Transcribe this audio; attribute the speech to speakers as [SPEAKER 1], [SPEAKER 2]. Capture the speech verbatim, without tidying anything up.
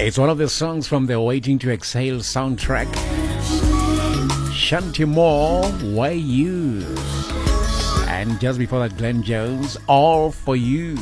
[SPEAKER 1] It's one of the songs from the Waiting to Exhale soundtrack. Shanty Moore, Why You? And just before that, Glenn Jones, All For You.